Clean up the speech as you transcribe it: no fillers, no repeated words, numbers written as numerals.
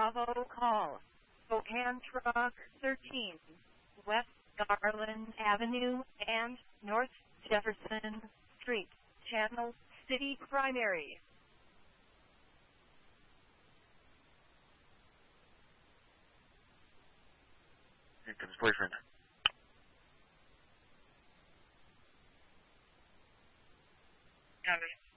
Bravo call. Spokane Truck 13, West Garland Avenue and North Jefferson Street, Channel City Primary. Here comes boyfriend. Copy.